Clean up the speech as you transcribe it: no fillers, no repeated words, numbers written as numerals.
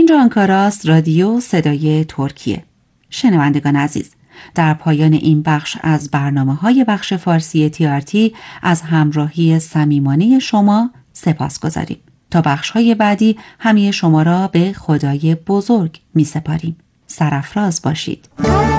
اینجا آنکاراست، رادیو صدای ترکیه. شنوندگان عزیز، در پایان این بخش از برنامه‌های بخش فارسی TRT از همراهی صمیمانه شما سپاسگزاریم. تا بخش‌های بعدی همه شما را به خدای بزرگ می‌سپاریم. سرافراز باشید.